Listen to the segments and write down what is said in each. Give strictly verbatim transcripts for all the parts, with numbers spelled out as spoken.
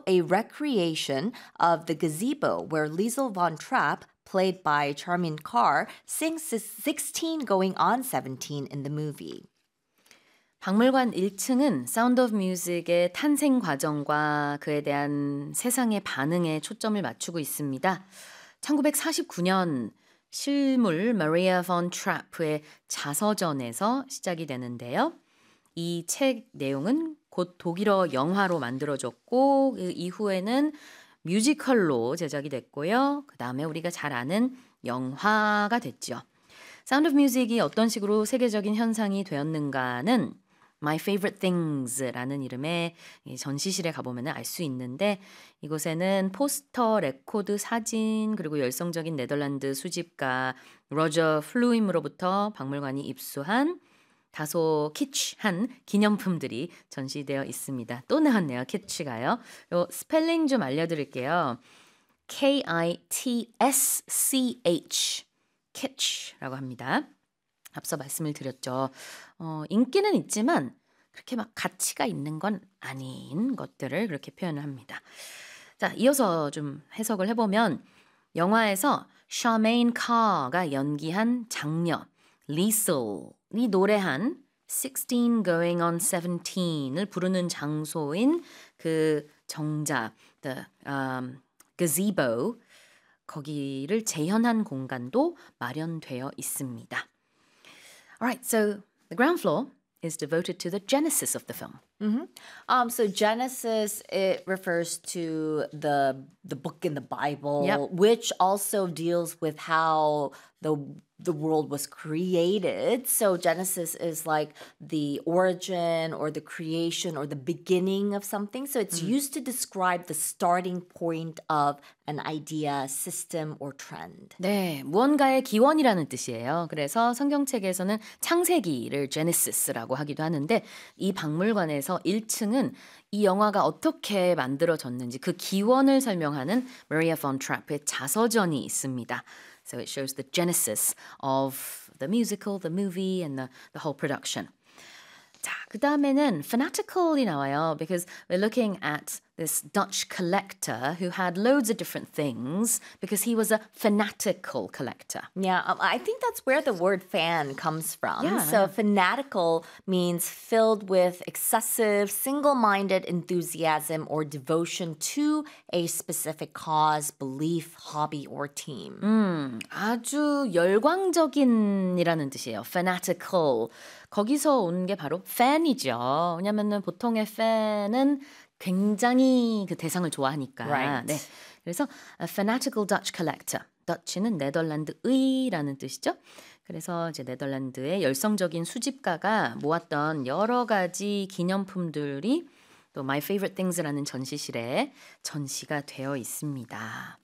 a recreation of the gazebo where Liesel von Trapp, played by Charmin Carr, sings sixteen going on seventeen in the movie. 박물관 일 층은 사운드 오브 뮤직의 탄생 과정과 그에 대한 세상의 반응에 초점을 맞추고 있습니다. 천구백사십구 년 실물 마리아 폰 트래프의 자서전에서 시작이 되는데요. 이 책 내용은 곧 독일어 영화로 만들어졌고 그 이후에는 뮤지컬로 제작이 됐고요. 그 다음에 우리가 잘 아는 영화가 됐죠. 사운드 오브 뮤직이 어떤 식으로 세계적인 현상이 되었는가는 My Favorite Things라는 이름의 전시실에 가보면 알 수 있는데 이곳에는 포스터, 레코드, 사진 그리고 열성적인 네덜란드 수집가 로저 플루임으로부터 박물관이 입수한 다소 키치한 기념품들이 전시되어 있습니다. 또 나왔네요. 키치가요. 요 스펠링 좀 알려드릴게요. K I T S C H kitsch라고 합니다. 앞서 말씀을 드렸죠. 어, 인기는 있지만 그렇게 막 가치가 있는 건 아닌 것들을 그렇게 표현을 합니다. 자, 이어서 좀 해석을 해보면 영화에서 샤메인 카가 연기한 장녀 리슬이 노래한 sixteen going on seventeen을 부르는 장소인 그 정자, the um, gazebo 거기를 재현한 공간도 마련되어 있습니다. Alright, so the ground floor is devoted to the genesis of the film. Mm-hmm. Um, so Genesis, it refers to the the book in the Bible, Yep. which also deals with how the the world was created. So Genesis is like the origin or the creation or the beginning of something. So it's used to describe the starting point of an idea, system, or trend. 네, 무언가의 기원이라는 뜻이에요. 그래서 성경책에서는 창세기를 Genesis라고 하기도 하는데 이 박물관에서 일 층은 이 영화가 어떻게 만들어졌는지 그 기원을 설명하는 Maria von Trapp의 자서전이 있습니다. So it shows the genesis of the musical, the movie, and the, the whole production. 자, 그 다음에는 fanatical이 나와요. Because we're looking at this Dutch collector who had loads of different things because he was a fanatical collector. Yeah, um, I think that's where the word fan comes from. Yeah. So fanatical means filled with excessive, single-minded enthusiasm or devotion to a specific cause, belief, hobby, or team. 음, 아주 열광적인이라는 뜻이에요. fanatical. 거기서 온 게 바로 fan이죠. 왜냐면은 보통의 fan은 굉장히 그 대상을 좋아하니까. Right. 네. 그래서 a fanatical Dutch collector. Dutch는 네덜란드의라는 뜻이죠. 그래서 이제 네덜란드의 열성적인 수집가가 모았던 여러 가지 기념품들이 또 My Favorite Things라는 전시실에 전시가 되어 있습니다.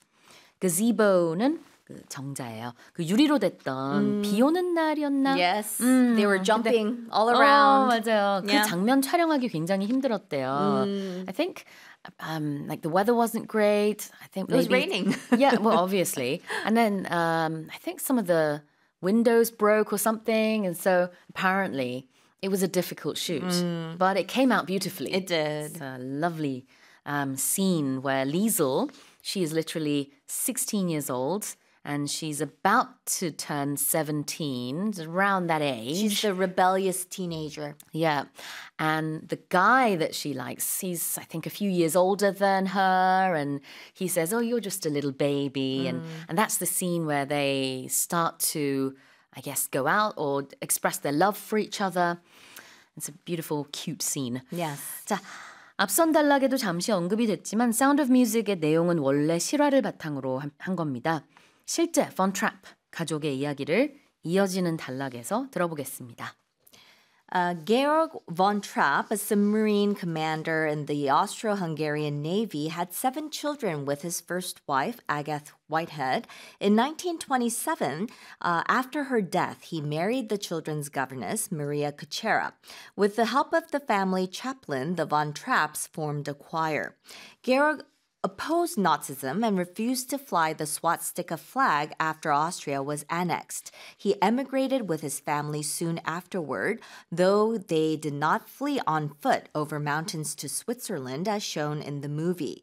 gazebo는 그 정자예요. 그 유리로 됐던 비 오는 날이었나? Yes, 음, they were 근데- jumping all 어, around. 맞아요. 그 Yeah. 장면 촬영하기 굉장히 힘들었대요. I think um, like the weather wasn't great. I think It was maybe, raining. yeah, well, obviously. And then um, I think some of the windows broke or something, and so apparently it was a difficult shoot, but it came out beautifully. It did. It's a lovely um, scene where Liesel, she is literally sixteen years old. And she's about to turn seventeen, around that age. She's the rebellious teenager. Yeah. And the guy that she likes, he's, I think, a few years older than her. And he says, oh, you're just a little baby. And, and that's the scene where they start to, I guess, go out or express their love for each other. It's a beautiful, cute scene. Yes. 자, 앞선 단락에도 잠시 언급이 됐지만 Sound of Music의 내용은 원래 실화를 바탕으로 한, 한 겁니다. 실제 폰 트랩 가족의 이야기를 이어지는 단락에서 들어보겠습니다. Uh, Georg von Trapp, a submarine commander in the Austro-Hungarian Navy, had seven children with his first wife, Agathe Whitehead. In nineteen twenty-seven, uh, after her death, he married the children's governess, Maria Kuchera. With the help of the family chaplain, the von Trapps formed a choir. Georg opposed Nazism and refused to fly the swastika flag after Austria was annexed. He emigrated with his family soon afterward, though they did not flee on foot over mountains to Switzerland as shown in the movie.